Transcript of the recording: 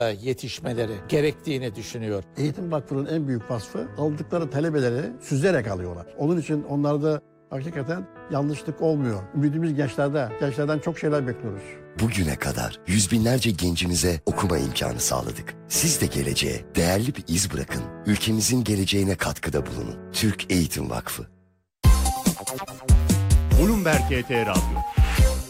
yetişmeleri gerektiğini düşünüyor. Eğitim Vakfı'nın en büyük vasfı aldıkları talebeleri süzerek alıyorlar. Onun için onlarda hakikaten yanlışlık olmuyor. Ümidimiz gençlerde. Gençlerden çok şeyler bekliyoruz. Bugüne kadar yüz binlerce gencimize okuma imkanı sağladık. Siz de geleceğe değerli bir iz bırakın. Ülkemizin geleceğine katkıda bulunun. Türk Eğitim Vakfı. Bloomberg TT Radyo.